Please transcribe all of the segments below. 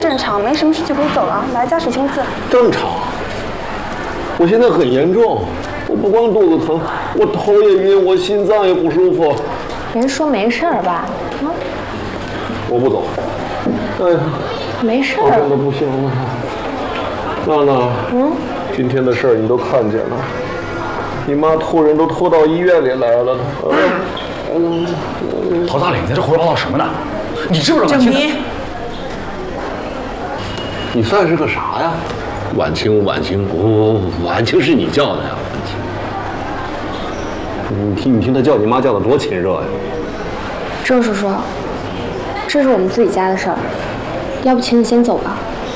正常，没什么事就可以走了。来，家属签字。 正常。我现在很严重，我不光肚子疼，我头也晕，我心脏也不舒服。 人说没事儿吧？啊？ 我不走。哎呀， 没事儿。 我真的不行了。娜娜，今天的事儿你都看见了，你妈偷人都偷到医院里来了。 陶大领在这胡说八道什么呢？你知不知道？ 郑斌， 你算是个啥呀？ 晚清，晚清，晚清是你叫的呀？ 你听他叫你妈叫的多亲热呀！ 周叔叔，这是我们自己家的事儿，要不请你先走吧。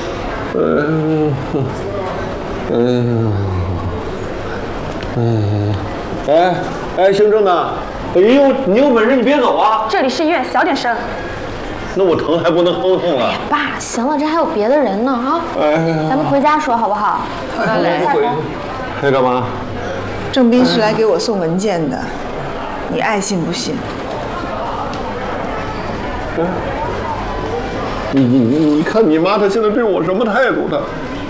哎，姓郑的，你有本事你别走啊！ 这里是医院，小点声。 那我疼还不能哼哼了。 爸，行了，这还有别的人呢啊！咱们回家说好不好？ 来， 来干嘛？ 郑斌是来给我送文件的，你爱信不信？ 你看你妈她现在对我什么态度？她，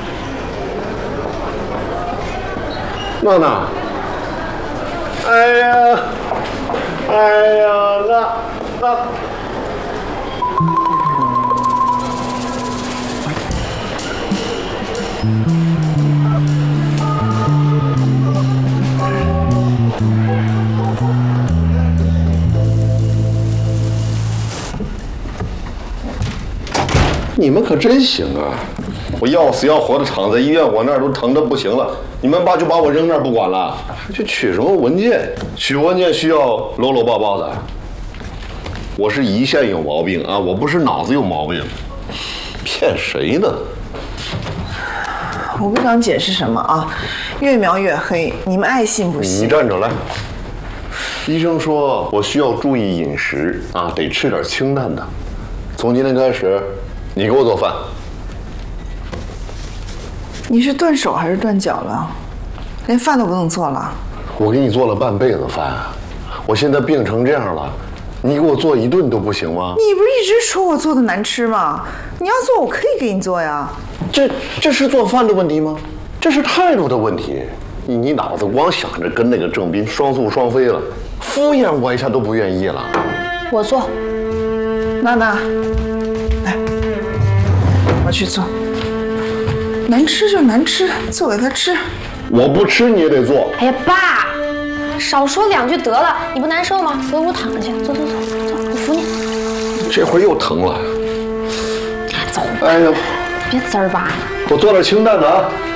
娜娜，哎呀，那。你们可真行啊！我要死要活的躺在医院，我那儿都疼得不行了，你们爸就把我扔那儿不管了，去取什么文件？取文件需要搂搂抱抱的。我是胰腺有毛病啊，我不是脑子有毛病。骗谁呢？ 我不想解释什么啊，越描越黑，你们爱信不信？ 你站着来。医生说我需要注意饮食啊，得吃点清淡的。从今天开始，你给我做饭。 你是断手还是断脚了？连饭都不能做了？ 我给你做了半辈子饭，我现在病成这样了，你给我做一顿都不行吗？ 你不是一直说我做的难吃吗？你要做，我可以给你做呀。 这是做饭的问题吗？这是态度的问题。你脑子光想着跟那个郑斌双宿双飞了，敷衍我一下都不愿意了。 我做。 娜娜，来，我去做。难吃就难吃，做给他吃。 我不吃你也得做。 哎呀，爸，少说两句得了，你不难受吗？回屋躺着去，走，我扶你。 这会儿又疼了。 走吧。 哎呀， 别滋儿吧。 我做点清淡的啊。